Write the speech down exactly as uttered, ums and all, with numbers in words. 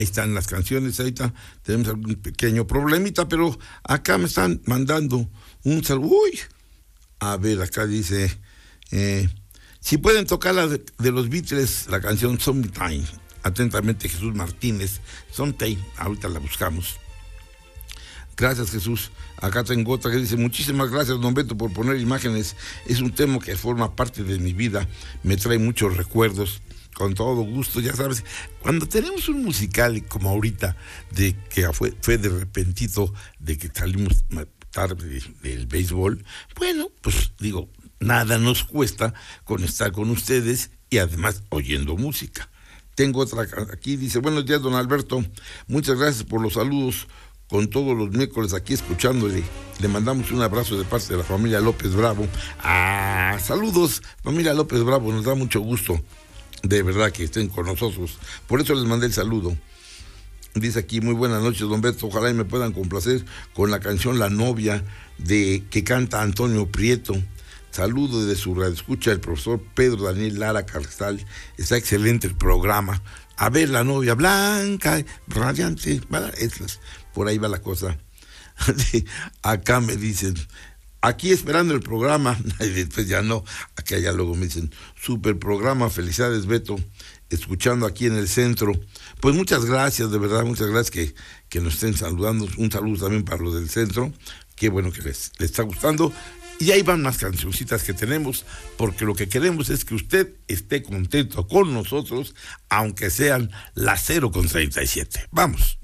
están las canciones. Ahorita tenemos algún pequeño problemita, pero acá me están mandando un saludo. Uy, a ver, acá dice, eh, si pueden tocar la de, de los Beatles, la canción Sometime. Atentamente, Jesús Martínez. Sometime, ahorita la buscamos. Gracias, Jesús. Acá tengo otra que dice, muchísimas gracias, don Beto, por poner imágenes. Es un tema que forma parte de mi vida, me trae muchos recuerdos. Con todo gusto, ya sabes, cuando tenemos un musical como ahorita, de que fue, fue de repentito, de que salimos tarde del béisbol, bueno, pues digo, nada nos cuesta con estar con ustedes y además oyendo música. Tengo otra aquí, dice, buenos días, don Alberto, muchas gracias por los saludos, con todos los miércoles aquí escuchándole. Le mandamos un abrazo de parte de la familia López Bravo. Ah, saludos, familia López Bravo, nos da mucho gusto. De verdad que estén con nosotros. Por eso les mandé el saludo. Dice aquí, muy buenas noches, don Beto. Ojalá y me puedan complacer con la canción La Novia, de que canta Antonio Prieto. Saludo desde su radioescucha el profesor Pedro Daniel Lara Carrizal. Está excelente el programa. A ver, La Novia blanca, radiante. Esas, por ahí va la cosa. Acá me dicen, aquí esperando el programa, y después ya no, acá ya luego me dicen, super programa, felicidades Beto, escuchando aquí en el centro. Pues muchas gracias, de verdad, muchas gracias que, que nos estén saludando, un saludo también para los del centro, qué bueno que les, les está gustando, y ahí van más cancioncitas que tenemos, porque lo que queremos es que usted esté contento con nosotros, aunque sean las cero con treinta y siete. Vamos.